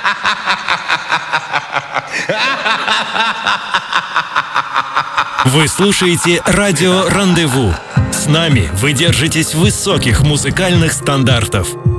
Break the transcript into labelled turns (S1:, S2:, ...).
S1: Вы слушаете «Радио Рандеву». С нами вы держитесь высоких музыкальных стандартов.